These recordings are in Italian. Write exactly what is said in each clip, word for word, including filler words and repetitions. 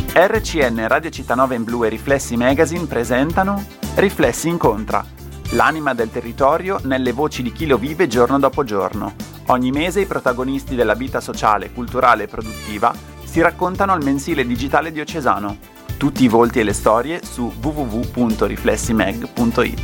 R C N Radio Città Nova in Blu e Riflessi Magazine presentano Riflessi Incontra, l'anima del territorio nelle voci di chi lo vive giorno dopo giorno. Ogni mese i protagonisti della vita sociale, culturale e produttiva si raccontano al mensile digitale diocesano. Tutti i volti e le storie su w w w punto riflessimag punto i t.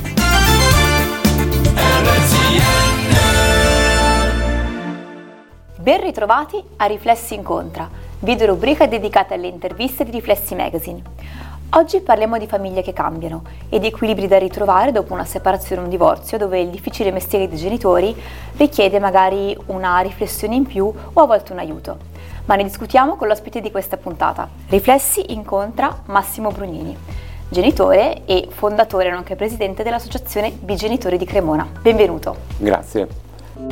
Ben ritrovati a Riflessi Incontra, video rubrica dedicata alle interviste di Riflessi Magazine. Oggi parliamo di famiglie che cambiano e di equilibri da ritrovare dopo una separazione o un divorzio, dove il difficile mestiere dei genitori richiede magari una riflessione in più o a volte un aiuto. Ma ne discutiamo con l'ospite di questa puntata. Riflessi incontra Massimo Brugnini, genitore e fondatore nonché presidente dell'associazione Bigenitori di Cremona. Benvenuto. Grazie.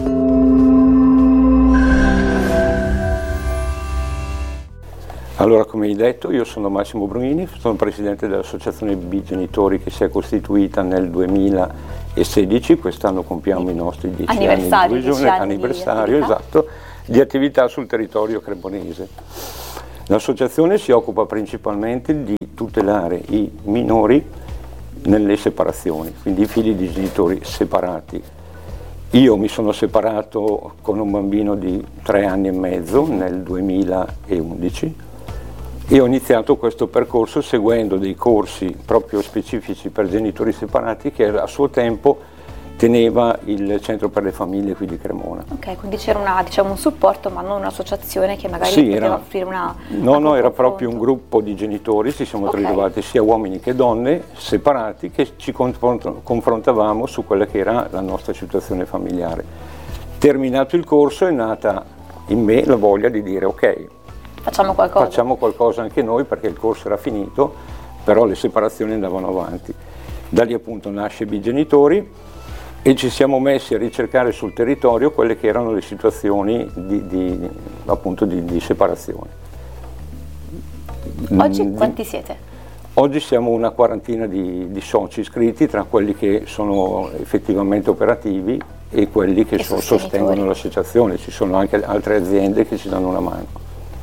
Allora, come hai detto, io sono Massimo Brugnini, sono presidente dell'associazione Bigenitori che si è costituita nel duemilasedici, quest'anno compiamo i nostri dieci anniversario, anni di dieci anni anniversario, di esatto, di attività sul territorio cremonese. L'associazione si occupa principalmente di tutelare i minori nelle separazioni, quindi i figli di genitori separati. Io mi sono separato con un bambino di tre anni e mezzo nel duemilaundici e ho iniziato questo percorso seguendo dei corsi proprio specifici per genitori separati che a suo tempo teneva il Centro per le Famiglie qui di Cremona. Ok, quindi c'era una, diciamo, un supporto, ma non un'associazione che magari sì, poteva era, offrire una... No, no, era confronto. proprio un gruppo di genitori, ci siamo Okay. ritrovati sia uomini che donne separati che ci confront- confrontavamo su quella che era la nostra situazione familiare. Terminato il corso è nata in me la voglia di dire ok, Facciamo qualcosa. facciamo qualcosa anche noi, perché il corso era finito, però le separazioni andavano avanti. Da lì appunto nasce Bigenitori e ci siamo messi a ricercare sul territorio quelle che erano le situazioni di, di, appunto di, di separazione. Oggi Di- quanti siete? Oggi siamo una quarantina di, di soci iscritti, tra quelli che sono effettivamente operativi e quelli che E so- sostenitori. sostengono l'associazione. Ci sono anche altre aziende che ci danno una mano.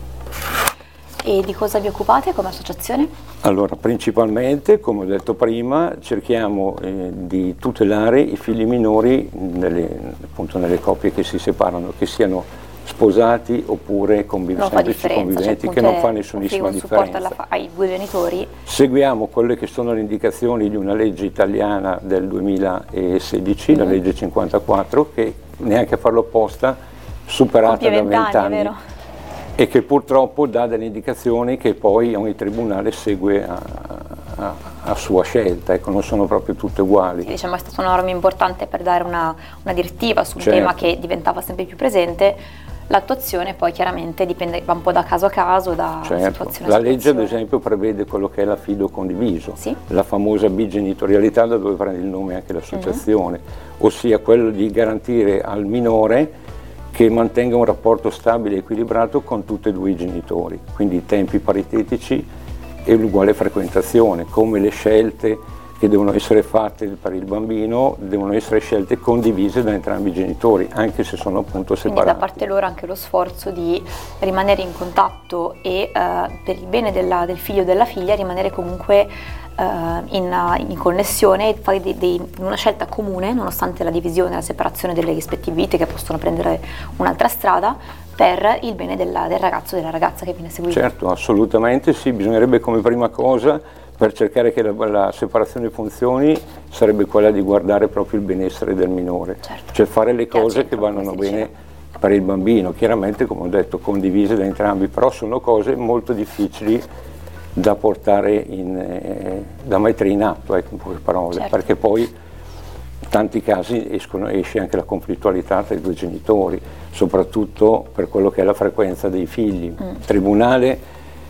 E di cosa vi occupate come associazione? Allora, principalmente, come ho detto prima, cerchiamo eh, di tutelare i figli minori nelle, appunto nelle coppie che si separano, che siano sposati oppure conviv- Non fa semplici differenza, conviventi, cioè, che non fa appunto, nessunissima offrire un supporto differenza. alla fa- ai due genitori. Seguiamo quelle che sono le indicazioni di una legge italiana del duemilasedici, la Mhm. legge cinquantaquattro, che neanche a farlo apposta, superata Compie da vent'anni, vent'anni, vero? e che purtroppo dà delle indicazioni che poi ogni tribunale segue a, a, a sua scelta, ecco, non sono proprio tutte uguali. Sì, diciamo, è stata una norma importante per dare una, una direttiva su un Certo. tema che diventava sempre più presente. L'attuazione poi chiaramente dipende, va un po' da caso a caso, da Certo. situazione a La legge ad situazione. esempio prevede quello che è l'affido condiviso, Sì. la famosa bigenitorialità, da dove prende il nome anche l'associazione, Mhm. ossia quello di garantire al minore che mantenga un rapporto stabile e equilibrato con tutti e due i genitori, quindi tempi paritetici e l'uguale frequentazione, come le scelte che devono essere fatte per il bambino devono essere scelte condivise da entrambi i genitori, anche se sono appunto Quindi separati. da parte loro anche lo sforzo di rimanere in contatto e eh, per il bene della- del figlio o della figlia rimanere comunque eh, in, in connessione e fare dei- dei- una scelta comune nonostante la divisione e la separazione delle rispettive vite che possono prendere un'altra strada per il bene della- del ragazzo o della ragazza che viene seguito. Certo, assolutamente sì, bisognerebbe come prima cosa, per cercare che la, la separazione funzioni, sarebbe quella di guardare proprio il benessere del minore, Certo. cioè fare le Che al cose che centro, vanno come si bene diceva. per il bambino, chiaramente come ho detto condivise da entrambi, però sono cose molto difficili da portare in, eh, da mettere in atto, ecco, in poche parole, Certo. perché poi in tanti casi escono, esce anche la conflittualità tra i due genitori, soprattutto per quello che è la frequenza dei figli. Mm. Il tribunale,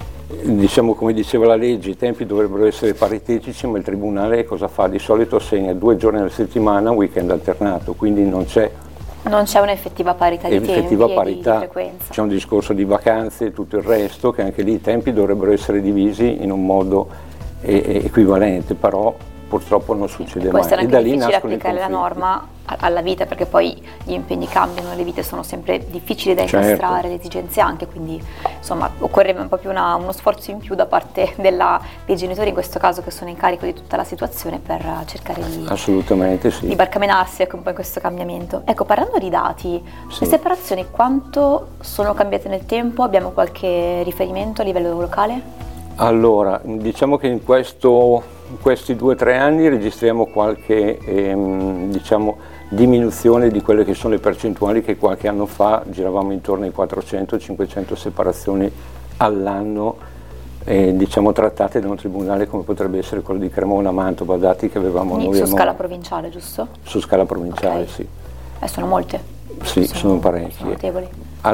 diciamo come diceva la legge, i tempi dovrebbero essere paritetici, ma il tribunale cosa fa? Di solito assegna due giorni alla settimana, un weekend alternato, quindi non c'è Non c'è un'effettiva parità di effettiva tempi parità, e di frequenza. c'è un discorso di vacanze e tutto il resto, che anche lì i tempi dovrebbero essere divisi in un modo eh, equivalente, però purtroppo non succede Questo mai. è anche e da lì difficile nascono i applicare la conflitti. norma alla vita, perché poi gli impegni cambiano, le vite sono sempre difficili da Certo. incastrare, le esigenze anche, quindi insomma occorreva un po' più una, uno sforzo in più da parte della, dei genitori in questo caso, che sono in carico di tutta la situazione, per cercare di, Assolutamente sì. di barcamenarsi, ecco, un po' in questo cambiamento. Ecco, parlando di dati, Sì. le separazioni quanto sono cambiate nel tempo? Abbiamo qualche riferimento a livello locale? Allora, diciamo che in, questo, in questi due o tre anni registriamo qualche ehm, diciamo, diminuzione di quelle che sono le percentuali che qualche anno fa giravamo intorno ai quattrocento cinquecento separazioni all'anno, eh, diciamo, trattate da un tribunale come potrebbe essere quello di Cremona, Mantova, dati che avevamo Quindi noi. su al scala momento. provinciale, giusto? Su scala provinciale, Ok. sì. Eh, sono molte. Sì, sono parecchie. Sono notevoli.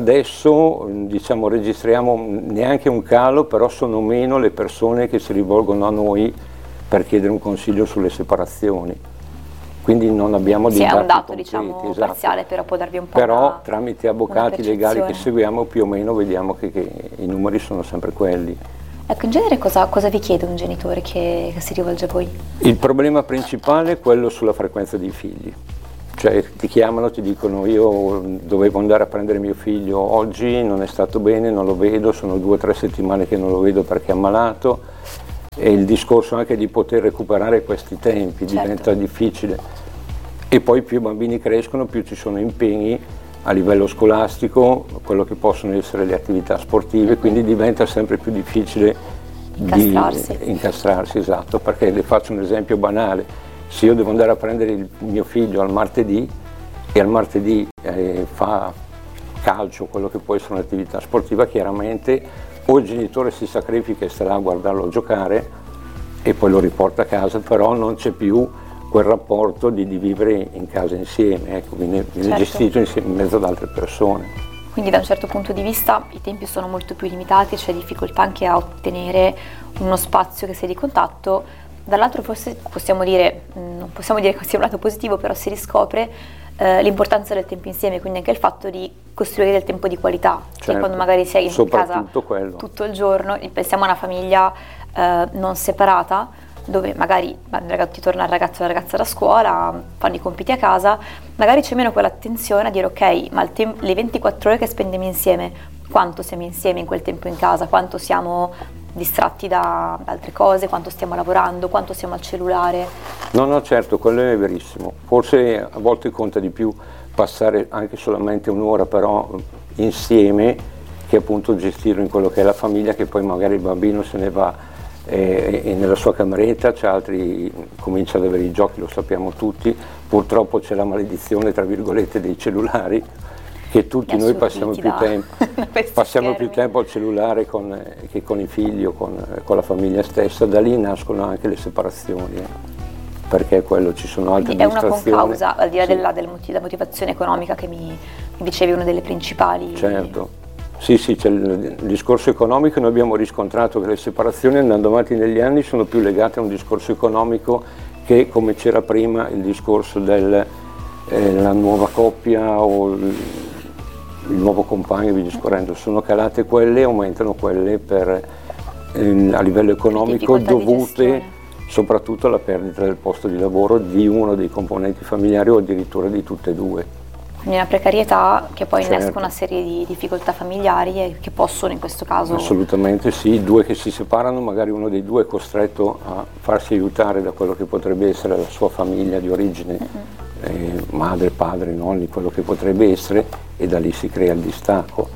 Adesso diciamo, registriamo neanche un calo, però sono meno le persone che si rivolgono a noi per chiedere un consiglio sulle separazioni. Quindi non abbiamo dei Sì, è dati un dato completi, diciamo esatto. parziale, però può darvi un po' Però una, tramite avvocati una legali che percezione. seguiamo più o meno vediamo che, che i numeri sono sempre quelli. Ecco, in genere cosa, cosa vi chiede un genitore che, che si rivolge a voi? Il problema principale è quello sulla frequenza dei figli. Cioè ti chiamano, ti dicono io dovevo andare a prendere mio figlio oggi, non è stato bene, non lo vedo, sono due o tre settimane che non lo vedo perché è ammalato, e il discorso anche di poter recuperare questi tempi Certo. diventa difficile. E poi più i bambini crescono, più ci sono impegni a livello scolastico, quello che possono essere le attività sportive, quindi diventa sempre più difficile Incastrarsi. di incastrarsi, esatto, perché le faccio un esempio banale. Se io devo andare a prendere il mio figlio al martedì e al martedì eh, fa calcio, quello che può essere un'attività sportiva, chiaramente o il genitore si sacrifica e sta là a guardarlo giocare e poi lo riporta a casa, però non c'è più quel rapporto di, di vivere in casa insieme, ecco, viene, viene Certo. gestito insieme in mezzo ad altre persone. Quindi da un certo punto di vista i tempi sono molto più limitati, c'è difficoltà anche a ottenere uno spazio che sia di contatto. Dall'altro forse possiamo dire, non possiamo dire che sia un lato positivo, però si riscopre eh, l'importanza del tempo insieme, quindi anche il fatto di costruire del tempo di qualità, Certo. che quando magari sei in casa Soprattutto quello. tutto il giorno, pensiamo a una famiglia eh, non separata, dove magari ti torna il ragazzo o la ragazza da scuola, fanno i compiti a casa, magari c'è meno quell'attenzione a dire ok, ma il tem- le ventiquattro ore che spendiamo insieme, quanto siamo insieme in quel tempo in casa, quanto siamo distratti da altre cose, quanto stiamo lavorando, quanto siamo al cellulare. No, no, certo, quello è verissimo. Forse a volte conta di più passare anche solamente un'ora però insieme, che appunto gestirlo in quello che è la famiglia, che poi magari il bambino se ne va e, e nella sua cameretta, c'è altri, comincia ad avere i giochi, lo sappiamo tutti, purtroppo c'è la maledizione tra virgolette dei cellulari, che tutti noi passiamo più, da tempo, passiamo schermi. più tempo al cellulare con, che con i figli o con, con la famiglia stessa. Da lì nascono anche le separazioni, eh, perché quello ci sono altre Quindi è una distrazioni. concausa, al di là Sì. della, del motiv- della motivazione economica che mi, mi dicevi, una delle principali. Certo, sì, sì, c'è il, il discorso economico. Noi abbiamo riscontrato che le separazioni andando avanti negli anni sono più legate a un discorso economico che, come c'era prima, il discorso della eh, nuova coppia o il, il nuovo compagno, vi discorrendo. Sono calate quelle e aumentano quelle per, eh, a livello economico, difficoltà di dovute gestione. soprattutto alla perdita del posto di lavoro di uno dei componenti familiari o addirittura di tutte e due. Quindi una precarietà che poi Certo. innesca una serie di difficoltà familiari e che possono in questo caso. Assolutamente sì, due che si separano, magari uno dei due è costretto a farsi aiutare da quello che potrebbe essere la sua famiglia di origine, eh, madre, padre, nonni, quello che potrebbe essere, e da lì si crea il distacco.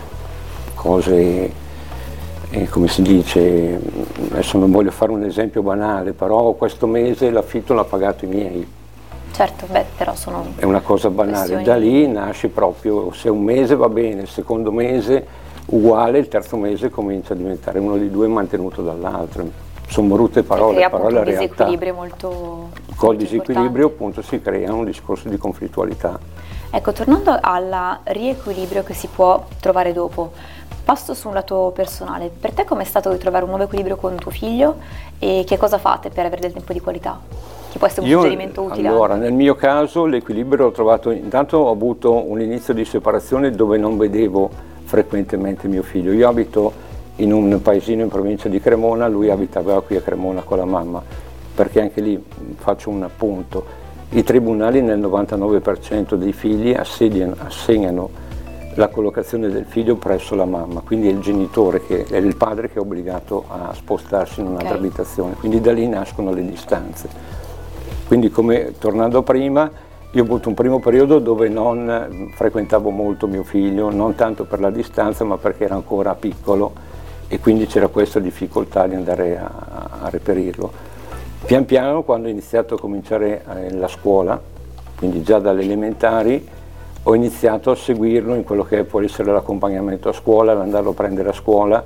Cose, eh, come si dice, adesso non voglio fare un esempio banale, però questo mese l'affitto l'ha pagato i miei. Certo, beh, però sono. È una cosa banale, questioni- da lì nasce proprio, se un mese va bene, il secondo mese uguale, il terzo mese comincia a diventare uno di due mantenuto dall'altro. Sono brutte parole, crea però appunto è la un realtà. disequilibrio molto. Col molto disequilibrio importante. appunto si crea un discorso di conflittualità. Ecco, tornando al riequilibrio che si può trovare dopo, passo su un lato personale. Per te com'è stato ritrovare un nuovo equilibrio con tuo figlio e che cosa fate per avere del tempo di qualità? Che può essere un Io, suggerimento utile. allora, nel mio caso l'equilibrio l'ho trovato, intanto ho avuto un inizio di separazione dove non vedevo frequentemente mio figlio. Io abito in un paesino in provincia di Cremona, lui abitava qui a Cremona con la mamma. perché anche lì faccio un appunto, i tribunali nel novantanove per cento dei figli assediano, assegnano la collocazione del figlio presso la mamma, quindi è il genitore, che è il padre che è obbligato a spostarsi in un'altra okay. abitazione, quindi da lì nascono le distanze. Quindi, come tornando prima, io ho avuto un primo periodo dove non frequentavo molto mio figlio, non tanto per la distanza ma perché era ancora piccolo e quindi c'era questa difficoltà di andare a, a reperirlo. Pian piano, quando ho iniziato a cominciare eh, la scuola, quindi già dalle elementari, ho iniziato a seguirlo in quello che può essere l'accompagnamento a scuola, l'andarlo a prendere a scuola,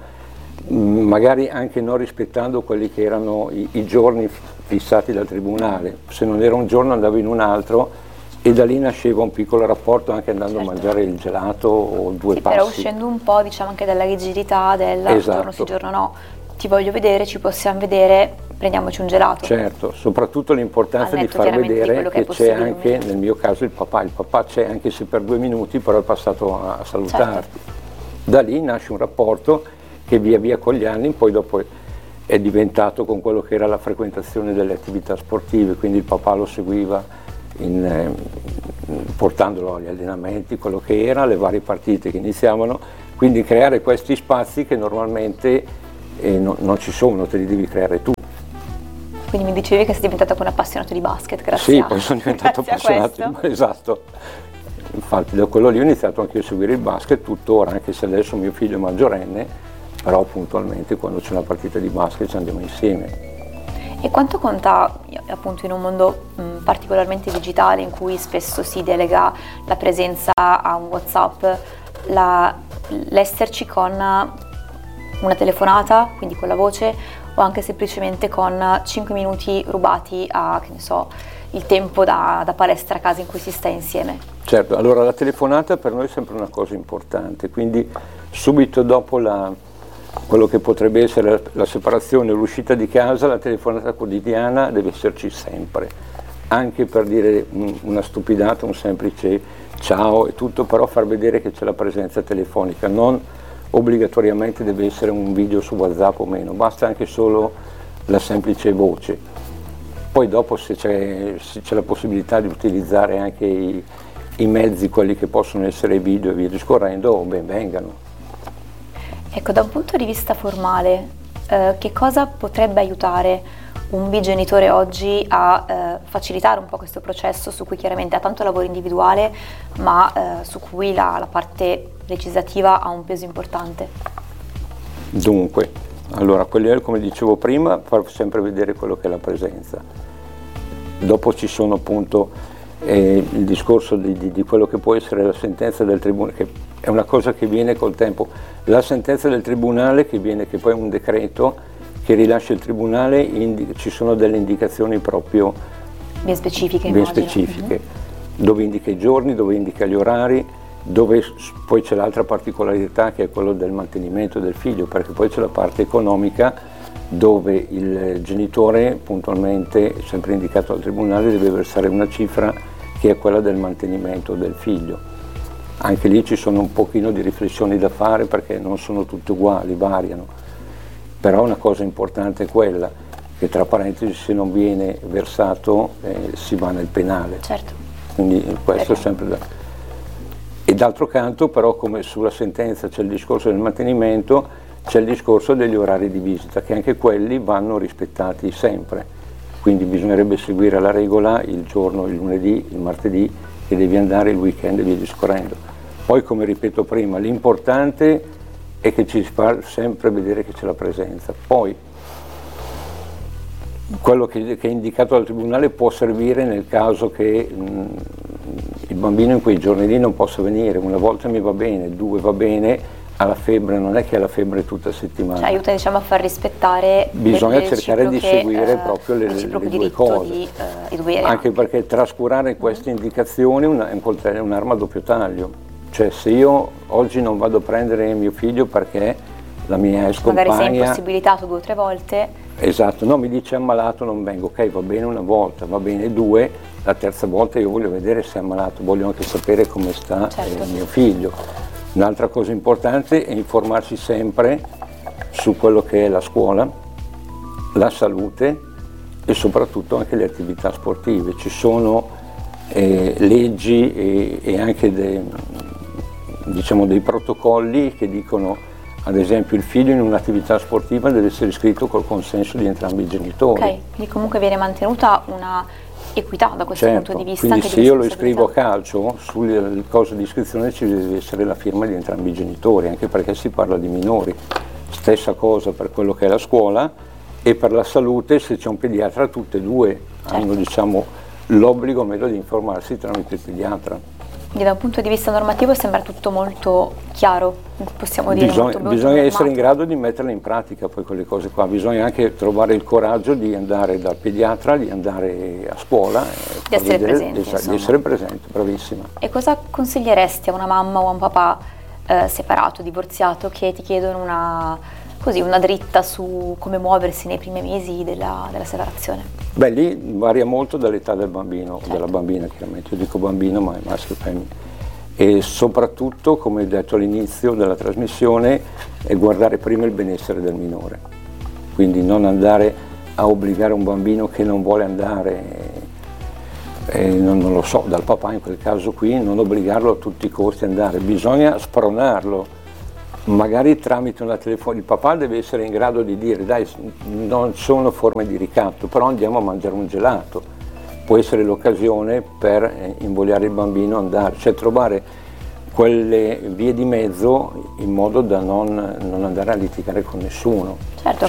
magari anche non rispettando quelli che erano i, i giorni fissati dal tribunale. Se non era un giorno andavo in un altro e da lì nasceva un piccolo rapporto, anche andando certo. a mangiare il gelato o due sì, passi. Però uscendo un po', diciamo, anche dalla rigidità del esatto. giorno sì, giorno no, ti voglio vedere, ci possiamo vedere, prendiamoci un gelato. Certo, soprattutto l'importanza di far vedere di che, che c'è anche, nel mio caso, il papà. Il papà c'è anche se per due minuti, però è passato a salutarti. Certo. Da lì nasce un rapporto che via via con gli anni poi dopo è diventato con quello che era la frequentazione delle attività sportive, quindi il papà lo seguiva in, eh, portandolo agli allenamenti, quello che era, le varie partite che iniziavano, quindi creare questi spazi che normalmente eh, no, non ci sono, te li devi creare tu. Quindi mi dicevi che sei diventato un appassionato di basket, grazie Sì, a, poi sono diventato appassionato, esatto. Infatti da quello lì ho iniziato anche a seguire il basket tuttora, anche se adesso mio figlio è maggiorenne, però puntualmente quando c'è una partita di basket ci andiamo insieme. E quanto conta, appunto, in un mondo mh, particolarmente digitale in cui spesso si delega la presenza a un WhatsApp, la, l'esserci con una telefonata, quindi con la voce, o anche semplicemente con cinque minuti rubati a, che ne so, il tempo da, da palestra a casa in cui si sta insieme? Certo, allora la telefonata per noi è sempre una cosa importante, quindi subito dopo la... quello che potrebbe essere la, la separazione o l'uscita di casa, la telefonata quotidiana deve esserci sempre, anche per dire un, una stupidata, un semplice ciao e tutto, però far vedere che c'è la presenza telefonica, non obbligatoriamente deve essere un video su WhatsApp o meno, basta anche solo la semplice voce. Poi dopo se c'è, se c'è la possibilità di utilizzare anche i, i mezzi, quelli che possono essere video e via discorrendo, ben vengano. Ecco, da un punto di vista formale, eh, che cosa potrebbe aiutare un bigenitore oggi a eh, facilitare un po' questo processo su cui chiaramente ha tanto lavoro individuale, ma eh, su cui la, la parte legislativa ha un peso importante? Dunque, allora, quello, come dicevo prima, far sempre vedere quello che è la presenza. Dopo ci sono appunto eh, il discorso di, di, di quello che può essere la sentenza del tribunale, che è una cosa che viene col tempo. La sentenza del tribunale che viene, che poi è un decreto che rilascia il tribunale, indi, ci sono delle indicazioni proprio ben specifiche, ben specifiche mm-hmm. dove indica i giorni, dove indica gli orari, dove poi c'è l'altra particolarità che è quello del mantenimento del figlio, perché poi c'è la parte economica dove il genitore puntualmente, sempre indicato dal tribunale, deve versare una cifra che è quella del mantenimento del figlio. Anche lì ci sono un pochino di riflessioni da fare perché non sono tutte uguali, variano, però una cosa importante è quella che, tra parentesi, se non viene versato eh, si va nel penale. Certo. Quindi questo è sempre da... E d'altro canto però, come sulla sentenza c'è il discorso del mantenimento, c'è il discorso degli orari di visita, che anche quelli vanno rispettati sempre, quindi bisognerebbe seguire la regola il giorno, il lunedì, il martedì, che devi andare il weekend e via discorrendo. Poi, come ripeto prima, l'importante è che ci fa sempre vedere che c'è la presenza. Poi quello che, che è indicato dal tribunale può servire nel caso che mh, il bambino in quei giorni lì non possa venire. Una volta mi va bene, due va bene, alla febbre non è che ha la febbre tutta settimana. Cioè, aiuta, diciamo, a far rispettare. Bisogna cercare di seguire eh, proprio le, le due cose. Di, eh, dovere anche, anche perché trascurare queste indicazioni una, è un coltello, è un'arma a doppio taglio. Cioè, se io oggi non vado a prendere mio figlio perché la mia ex compagna, magari sei impossibilitato due o tre volte. Esatto, no, mi dice ammalato, non vengo, ok, va bene una volta, va bene due, la terza volta io voglio vedere se è ammalato, voglio anche sapere come sta certo. eh, mio figlio. Un'altra cosa importante è informarsi sempre su quello che è la scuola, la salute e soprattutto anche le attività sportive. Ci sono eh, leggi e, e anche dei, diciamo, dei protocolli che dicono, ad esempio, il figlio in un'attività sportiva deve essere iscritto col consenso di entrambi i genitori. Ok, quindi comunque viene mantenuta una equità da questo certo, punto di vista. Quindi anche se di io lo iscrivo a calcio, sulle cose di iscrizione ci deve essere la firma di entrambi i genitori, anche perché si parla di minori. Stessa cosa per quello che è la scuola, e per la salute, se c'è un pediatra, tutte e due certo. hanno, diciamo, l'obbligo meglio di informarsi tramite il pediatra. Quindi da un punto di vista normativo sembra tutto molto chiaro, possiamo dire. Bisogna, molto, molto bisogna normato. essere in grado di metterle in pratica poi quelle cose qua, bisogna anche trovare il coraggio di andare dal pediatra, di andare a scuola, di essere vedere, presente. Esatto, di essere presente, bravissima. E cosa consiglieresti a una mamma o a un papà eh, separato, divorziato, che ti chiedono una, così, una dritta su come muoversi nei primi mesi della, della separazione? Beh, lì varia molto dall'età del bambino, certo. della bambina chiaramente, io dico bambino ma è maschio e femmina. E soprattutto, come ho detto all'inizio della trasmissione, è guardare prima il benessere del minore. Quindi non andare a obbligare un bambino che non vuole andare, eh, non, non lo so, dal papà in quel caso qui, non obbligarlo a tutti i costi ad andare, bisogna spronarlo. Magari tramite una telefonata, il papà deve essere in grado di dire dai, non sono forme di ricatto, però andiamo a mangiare un gelato, può essere l'occasione per invogliare il bambino ad andare, cioè trovare quelle vie di mezzo in modo da non, non andare a litigare con nessuno. Certo, cioè,